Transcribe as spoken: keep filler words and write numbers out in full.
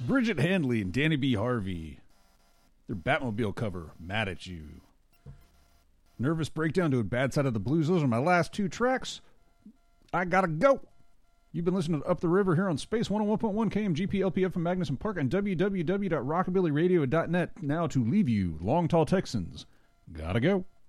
Bridget Handley and Danny B. Harvey. Their Batmobile cover, Mad at You. Nervous Breakdown to a Bad Side of the Blues. Those are my last two tracks. I gotta go. You've been listening to Up the River here on Space one oh one point one K M G P L P from Magnuson Park and w w w dot rockabilly radio dot net. Now to leave you, Long Tall Texans. Gotta go.